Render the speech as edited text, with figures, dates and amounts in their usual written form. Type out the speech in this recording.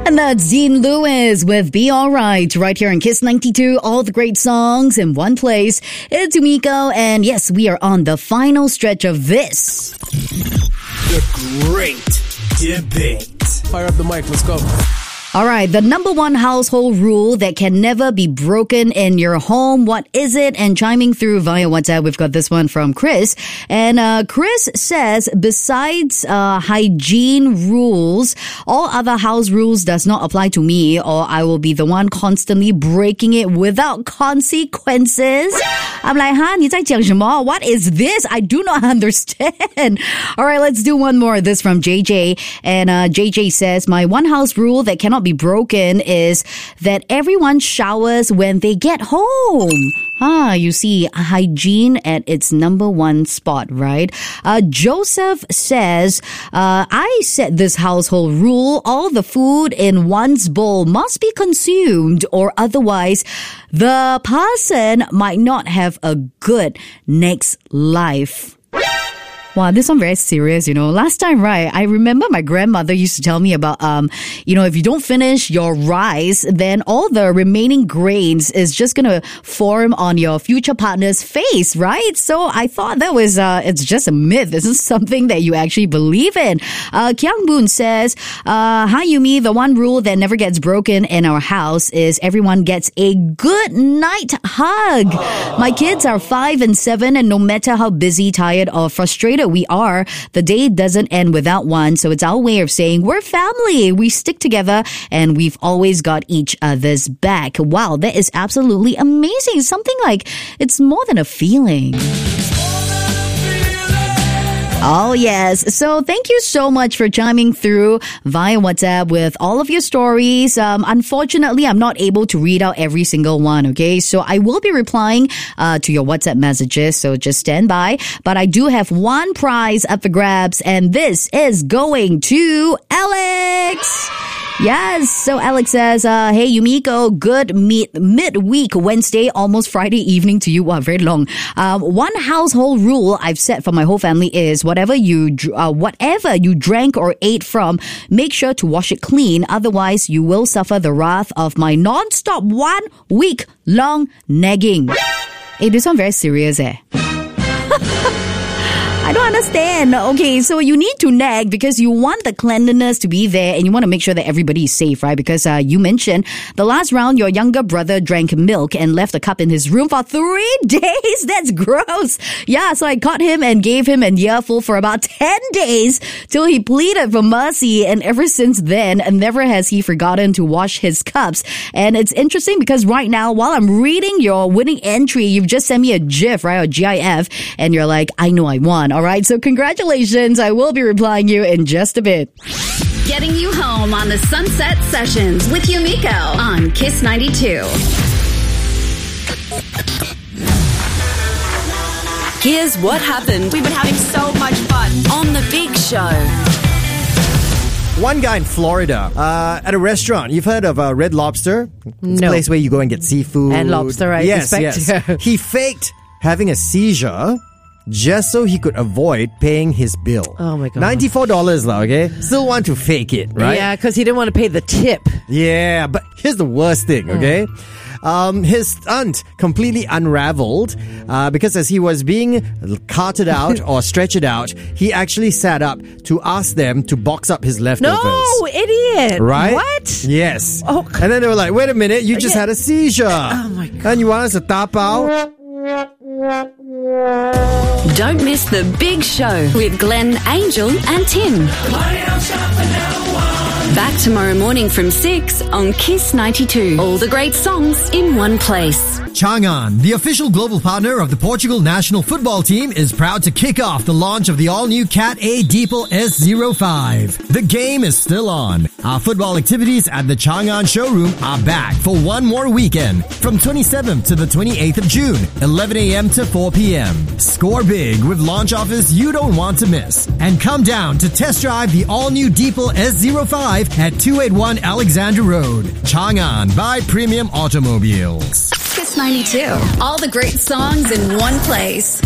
And that's Dean Lewis with Be Alright right here on Kiss 92. All the great songs in one place. It's Umiko, and yes, we are on the final stretch of this. The Great Debate. Fire up the mic, let's go. All right, the number one household rule that can never be broken in your home. What is it? And chiming through via WhatsApp, we've got this one from Chris. And Chris says, besides hygiene rules, all other house rules does not apply to me, or I will be the one constantly breaking it without consequences. I'm like, huh? 你在讲什么? What is this? I do not understand. All right, let's do one more. This from JJ. And JJ says, my one house rule that cannot be broken is that everyone showers when they get home. You see, hygiene at its number one spot, right? Joseph says, I set this household rule. All the food in one's bowl must be consumed, or otherwise the person might not have a good next life. Wow, this one very serious, Last time, right, I remember my grandmother used to tell me about, if you don't finish your rice, then all the remaining grains is just going to form on your future partner's face, right? So I thought that was, it's just a myth. This is something that you actually believe in. Kyang Boon says, hi Yumi, the one rule that never gets broken in our house is everyone gets a good night hug. My kids are 5 and 7, and no matter how busy, tired, or frustrated we are, the day doesn't end without one. So it's our way of saying we're family. We stick together and we've always got each other's back. Wow, that is absolutely amazing. Something like it's more than a feeling. Oh, yes. So thank you so much for chiming through via WhatsApp with all of your stories. Unfortunately, I'm not able to read out every single one, okay? So I will be replying to your WhatsApp messages, so just stand by. But I do have one prize up for grabs, and this is going to Alex. Yes. So Alex says, hey, Yumiko, good midweek Wednesday, almost Friday evening to you. Wow, very long. One household rule I've set for my whole family is whatever you drank or ate from, make sure to wash it clean. Otherwise, you will suffer the wrath of my non-stop 1 week long nagging. Hey, this one very serious, I don't understand. Okay, so you need to nag because you want the cleanliness to be there and you want to make sure that everybody is safe, right? Because you mentioned the last round your younger brother drank milk and left a cup in his room for 3 days. That's gross. Yeah, so I caught him and gave him an earful for about 10 days till he pleaded for mercy. And ever since then, never has he forgotten to wash his cups. And it's interesting because right now, while I'm reading your winning entry, you've just sent me a GIF, right? Or GIF. And you're like, I know I won. All right, so congratulations. I will be replying you in just a bit. Getting you home on the Sunset Sessions with Yumiko on Kiss 92. Here's what happened. We've been having so much fun on The Big Show. One guy in Florida, at a restaurant. You've heard of Red Lobster? It's a place where you go and get seafood. And lobster, right? Yes. He faked having a seizure just so he could avoid paying his bill. Oh my God. $94, okay? Still want to fake it, right? Yeah, because he didn't want to pay the tip. Yeah, but here's the worst thing, okay? His stunt completely unraveled because as he was being carted out or stretchered out, he actually sat up to ask them to box up his leftovers. No, idiot. Right? What? Yes. Oh. And then they were like, wait a minute, you just had a seizure. Oh my God. And you want us to tap out? Don't miss The Big Show with Glenn, Angel and Tim. Back tomorrow morning from 6 on Kiss 92. All the great songs in one place. Chang'an, the official global partner of the Portugal national football team, is proud to kick off the launch of the all-new Cat A Deepal S05. The game is still on. Our football activities at the Chang'an showroom are back for one more weekend from 27th to the 28th of June, 11 a.m. to 4 p.m. Score big with launch offers you don't want to miss. And come down to test drive the all-new Deepal S05 at 281 Alexandra Road. Chang'an by Premium Automobiles. Kiss 92. All the great songs in one place.